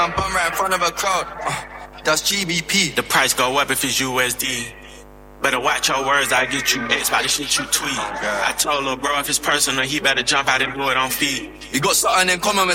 I'm bum right in front of a crowd. That's GBP. The price go up if it's USD. Better watch your words, I get you X by the shit you tweet. I told lil' bro if it's personal, he better jump out and do it on feet. We got something in common with